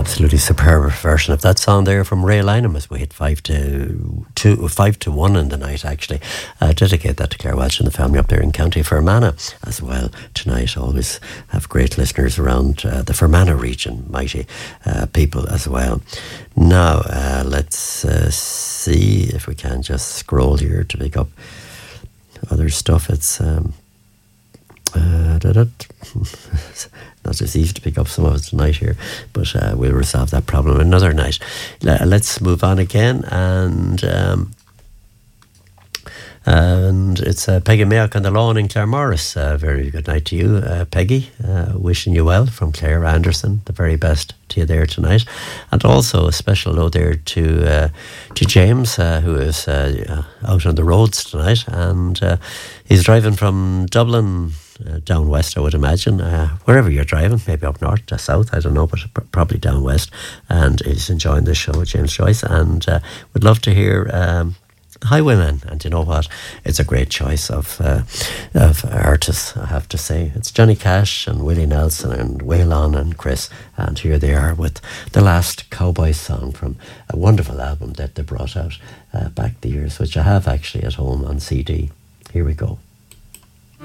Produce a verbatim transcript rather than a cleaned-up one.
Absolutely superb version of that song there from Ray Lynham as we hit five to two, five to one in the night. Actually, uh, dedicate that to Claire Welch and the family up there in County Fermanagh as well tonight. Always have great listeners around uh, the Fermanagh region, mighty uh, people as well. Now uh, let's uh, see if we can just scroll here to pick up other stuff. It's um, uh, not as easy to pick up some of it tonight here, but uh, we'll resolve that problem another night. Uh, let's move on again, and um, and it's uh, Peggy Mayock on the lawn in Claremorris. Uh, very good night to you, uh, Peggy. Uh, wishing you well from Claire Anderson. The very best to you there tonight, and also a special hello there to uh, to James, uh, who is uh, out on the roads tonight, and uh, he's driving from Dublin Uh, down west, I would imagine, uh, wherever you're driving, maybe up north to south, I don't know, but pr- probably down west, and he's enjoying the show, James Joyce, and uh, would love to hear um, Highwaymen. And you know what, it's a great choice of uh, of artists, I have to say. It's Johnny Cash and Willie Nelson and Waylon and Chris, and here they are with the last cowboy song from a wonderful album that they brought out uh, back the years, which I have actually at home on C D. Here we go.